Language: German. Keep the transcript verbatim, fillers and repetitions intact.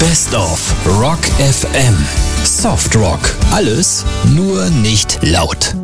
Best of Rock F M. Soft Rock. Alles, nur nicht laut.